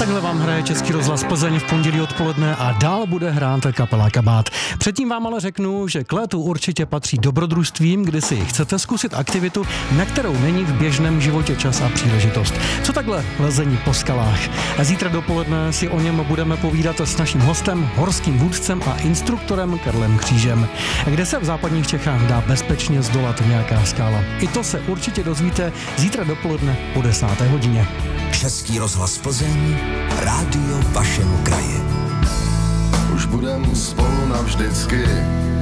Takhle vám hraje Český rozhlas Plzeň v pondělí odpoledne a dál bude hrát kapela Kabát. Předtím vám ale řeknu, že k létu určitě patří dobrodružstvím, kdy si chcete zkusit aktivitu, na kterou není v běžném životě čas a příležitost. Co takhle lezení po skalách? A zítra dopoledne si o něm budeme povídat s naším hostem, horským vůdcem a instruktorem Karlem Křížem. Kde se v západních Čechách dá bezpečně zdolat nějaká skála? I to se určitě dozvíte zítra dopoledne po 10. hodině. Český rozhlas Plzeň, rádio vašeho kraje. Už budem spolu navždycky.